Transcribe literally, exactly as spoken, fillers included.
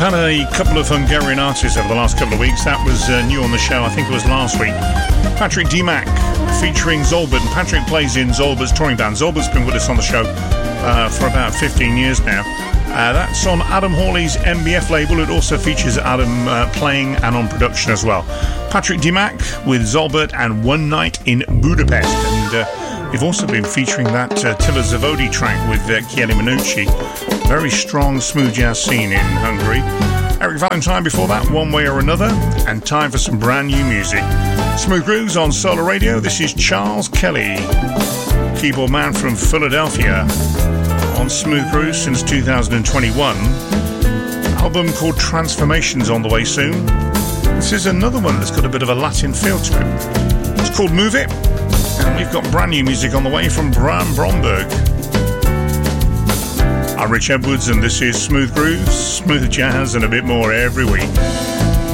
had a couple of Hungarian artists over the last couple of weeks. That was uh, new on the show, I think it was last week. Patrick D-Mac featuring Zolbert. Patrick plays in Zolbert's touring band. Zolbert's been with us on the show uh, for about fifteen years now. Uh, that's on Adam Hawley's M B F label. It also features Adam uh, playing and on production as well. Patrick D-Mac with Zolbert and One Night in Budapest. And uh, we've also been featuring that uh, Tilla Zavodi track with uh, Chieli Minucci. Very strong smooth jazz scene in Hungary. Eric Valentine before that, One Way or Another, and time for some brand new music. Smooth Grooves on Solar Radio. This is Charles Kelly, keyboard man from Philadelphia, on Smooth Grooves since two thousand twenty-one. Album called Transformations on the way soon. This is another one that's got a bit of a Latin feel to it. It's called Move It, and we've got brand new music on the way from Bram Bromberg. I'm Rich Edwards, and this is Smooth Grooves, smooth jazz, and a bit more every week.